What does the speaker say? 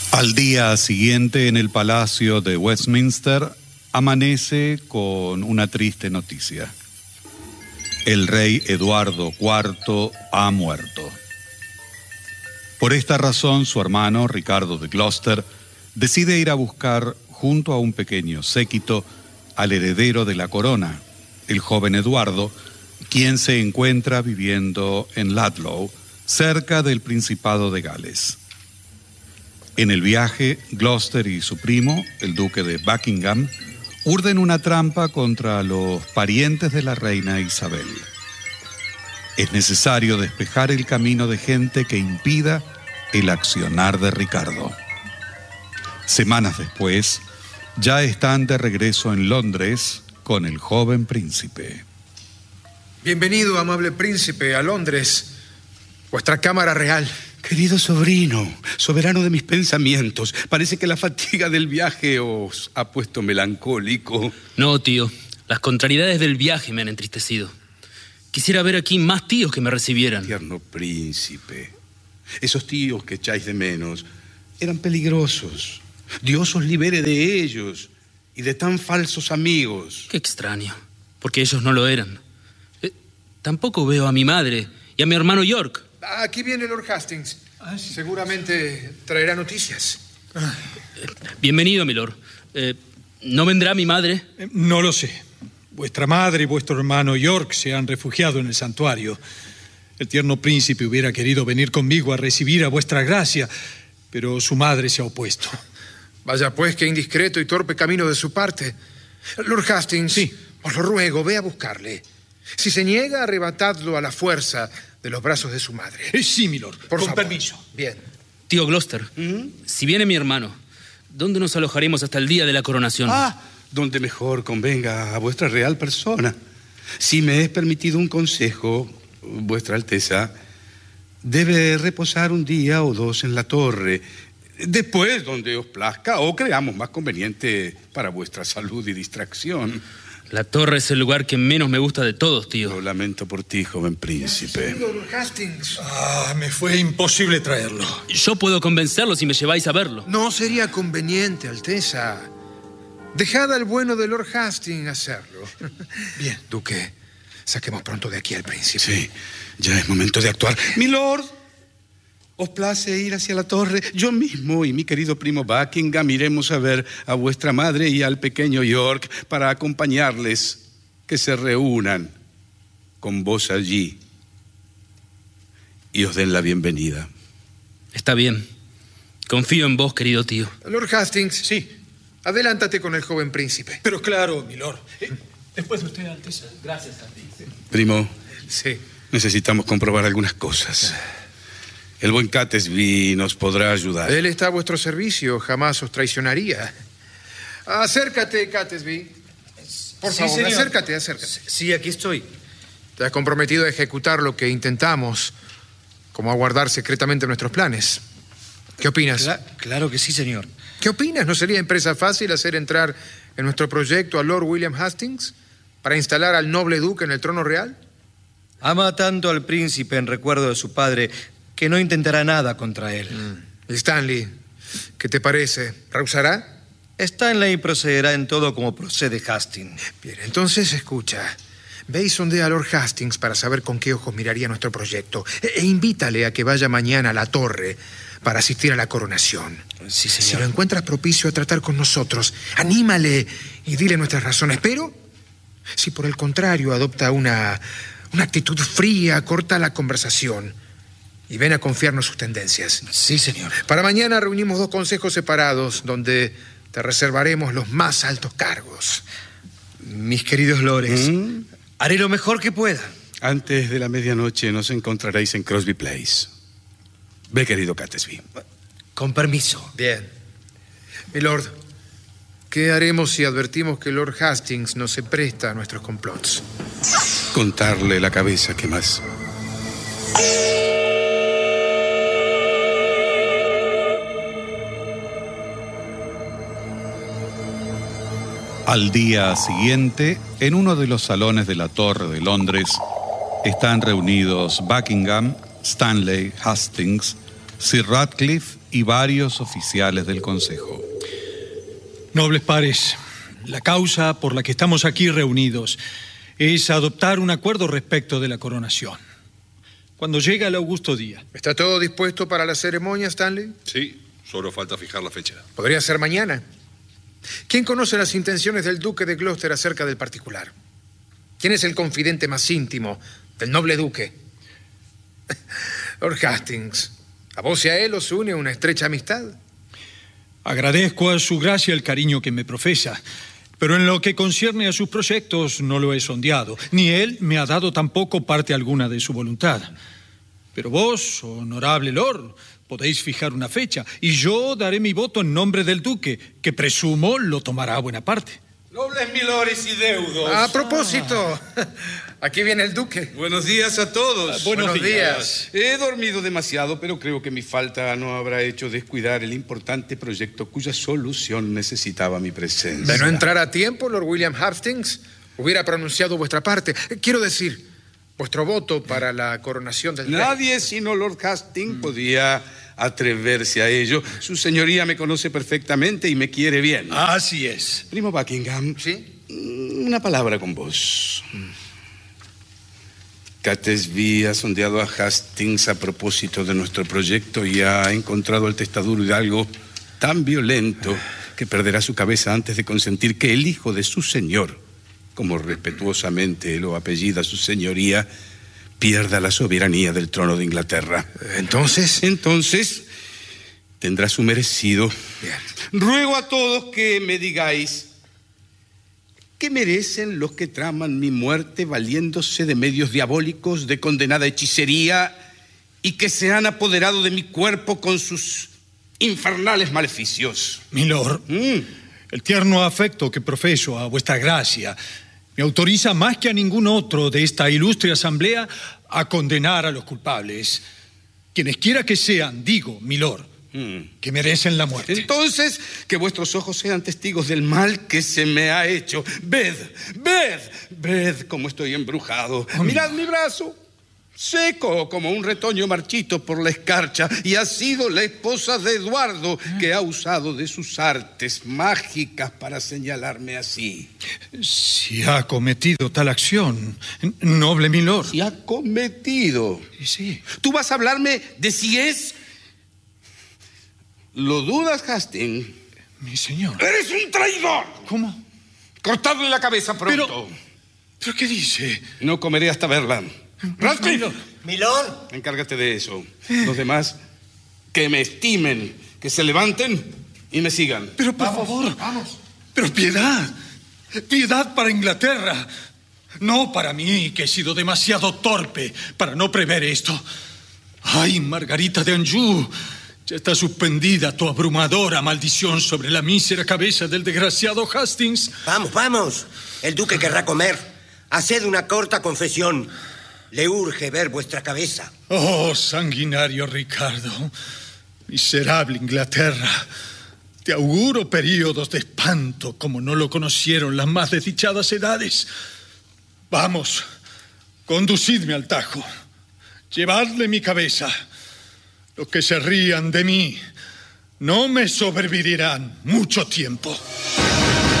Al día siguiente, en el Palacio de Westminster, amanece con una triste noticia. El rey Eduardo IV ha muerto. Por esta razón, su hermano, Ricardo de Gloucester, decide ir a buscar, junto a un pequeño séquito, al heredero de la corona, el joven Eduardo, quien se encuentra viviendo en Ludlow, cerca del Principado de Gales. En el viaje, Gloucester y su primo, el duque de Buckingham, urden una trampa contra los parientes de la reina Isabel. Es necesario despejar el camino de gente que impida el accionar de Ricardo. Semanas después, ya están de regreso en Londres con el joven príncipe. Bienvenido, amable príncipe, a Londres, vuestra cámara real. Querido sobrino, soberano de mis pensamientos, parece que la fatiga del viaje os ha puesto melancólico. No, tío, las contrariedades del viaje me han entristecido. Quisiera ver aquí más tíos que me recibieran. Tierno príncipe, esos tíos que echáis de menos eran peligrosos. Dios os libere de ellos y de tan falsos amigos. Qué extraño, porque ellos no lo eran. Tampoco veo a mi madre y a mi hermano York. Aquí viene Lord Hastings. Sí. Seguramente traerá noticias. Bienvenido, milord. ¿No vendrá mi madre? No lo sé. Vuestra madre y vuestro hermano York se han refugiado en el santuario. El tierno príncipe hubiera querido venir conmigo a recibir a vuestra gracia, pero su madre se ha opuesto. Vaya pues, qué indiscreto y torpe camino de su parte. Lord Hastings, sí, os lo ruego, ve a buscarle. Si se niega, arrebatadlo a la fuerza de los brazos de su madre. Sí, milord, con permiso. Bien. Tío Gloucester, si viene mi hermano, ¿dónde nos alojaremos hasta el día de la coronación? Donde mejor convenga a vuestra real persona. Si me es permitido un consejo, vuestra Alteza debe reposar un día o dos en la torre. Después, donde os plazca o creamos más conveniente para vuestra salud y distracción. La torre es el lugar que menos me gusta de todos, tío. Lo lamento por ti, joven príncipe. Lord Hastings. Me fue imposible traerlo. Yo puedo convencerlo si me lleváis a verlo. No sería conveniente, Alteza. Dejad al bueno de Lord Hastings hacerlo. Bien. Duque, saquemos pronto de aquí al príncipe. Sí, ya es momento de actuar. Milord, ¿os place ir hacia la torre? Yo mismo y mi querido primo Buckingham iremos a ver a vuestra madre y al pequeño York para acompañarles, que se reúnan con vos allí y os den la bienvenida. Está bien. Confío en vos, querido tío. Lord Hastings. Sí. Adelántate con el joven príncipe. Pero claro, milord. Después de usted, Alteza. Gracias, Hastings. Primo, Sí. necesitamos comprobar algunas cosas. El buen Catesby nos podrá ayudar. Él está a vuestro servicio, jamás os traicionaría. Acércate, Catesby. Por favor, señor. acércate. Sí, aquí estoy. Te has comprometido a ejecutar lo que intentamos, como a guardar secretamente nuestros planes. ¿Qué opinas? Claro que sí, señor. ¿Qué opinas? ¿No sería empresa fácil hacer entrar en nuestro proyecto a Lord William Hastings para instalar al noble duque en el trono real? Ama tanto al príncipe en recuerdo de su padre que no intentará nada contra él. Stanley, ¿qué te parece? ¿Rehusará? Stanley procederá en todo como procede Hastings. Bien, entonces escucha. Ve y sondea a Lord Hastings para saber con qué ojos miraría nuestro proyecto. E invítale a que vaya mañana a la torre para asistir a la coronación. Sí, señor. Si lo encuentras propicio a tratar con nosotros, anímale y dile nuestras razones. Pero, si por el contrario adopta una actitud fría, corta la conversación y ven a confiarnos sus tendencias. Sí, señor. Para mañana reunimos 2 consejos separados donde te reservaremos los más altos cargos. Mis queridos lores, haré lo mejor que pueda. Antes de la medianoche nos encontraréis en Crosby Place. Ve, querido Catesby. Con permiso. Bien. Milord, ¿qué haremos si advertimos que Lord Hastings no se presta a nuestros complots? Contarle la cabeza, ¿qué más? Al día siguiente, en uno de los salones de la Torre de Londres, están reunidos Buckingham, Stanley, Hastings, Sir Ratcliffe y varios oficiales del consejo. Nobles pares, la causa por la que estamos aquí reunidos es adoptar un acuerdo respecto de la coronación. Cuando llega el augusto día. ¿Está todo dispuesto para la ceremonia, Stanley? Sí, solo falta fijar la fecha. Podría ser mañana. ¿Quién conoce las intenciones del duque de Gloucester acerca del particular? ¿Quién es el confidente más íntimo del noble duque? Lord Hastings. A vos y a él os une una estrecha amistad. Agradezco a su gracia el cariño que me profesa, pero en lo que concierne a sus proyectos no lo he sondeado, ni él me ha dado tampoco parte alguna de su voluntad. Pero vos, honorable lord, podéis fijar una fecha, y yo daré mi voto en nombre del duque, que presumo lo tomará a buena parte. Nobles milores y deudos. A propósito, aquí viene el duque. Buenos días a todos. Buenos días. He dormido demasiado, pero creo que mi falta no habrá hecho descuidar el importante proyecto cuya solución necesitaba mi presencia. De no entrar a tiempo, Lord William Hastings hubiera pronunciado vuestra parte. Quiero decir, vuestro voto para la coronación del rey. Nadie sino Lord Hastings podía atreverse a ello. Su señoría me conoce perfectamente y me quiere bien. Así es. Primo Buckingham, ¿Sí? una palabra con vos. Catesby ha sondeado a Hastings a propósito de nuestro proyecto y ha encontrado el testaduro de algo tan violento que perderá su cabeza antes de consentir que el hijo de su señor, como respetuosamente lo apellida su señoría, pierda la soberanía del trono de Inglaterra. Entonces tendrá su merecido. Bien. Ruego a todos que me digáis ¿qué merecen los que traman mi muerte valiéndose de medios diabólicos, de condenada hechicería y que se han apoderado de mi cuerpo con sus infernales maleficios? Milord, el tierno afecto que profeso a vuestra gracia me autoriza más que a ningún otro de esta ilustre asamblea a condenar a los culpables, quienes quiera que sean, digo, milord, que merecen la muerte. Entonces, que vuestros ojos sean testigos del mal que se me ha hecho. Ved cómo estoy embrujado. Mirad mi brazo, seco como un retoño marchito por la escarcha, y ha sido la esposa de Eduardo que ha usado de sus artes mágicas para señalarme así. Si ha cometido tal acción, noble milord. Si ha cometido. Sí. ¿Tú vas a hablarme de si es? ¿Lo dudas, Hastings? Mi señor. ¡Eres un traidor! ¿Cómo? Cortadle la cabeza pronto. ¿Pero qué dice? No comeré hasta verla. Radcliffe, Milord. encárgate de eso. Los demás, que me estimen, que se levanten y me sigan. Pero por favor, vamos. Pero piedad para Inglaterra. No para mí, que he sido demasiado torpe para no prever esto. Ay, Margarita de Anjou, ya está suspendida tu abrumadora maldición sobre la mísera cabeza del desgraciado Hastings. Vamos. El duque querrá comer. Haced una corta confesión. Le urge ver vuestra cabeza. Oh, sanguinario Ricardo, miserable Inglaterra, te auguro períodos de espanto como no lo conocieron las más desdichadas edades. Vamos, conducidme al Tajo, llevadle mi cabeza. Los que se rían de mí no me sobrevivirán mucho tiempo.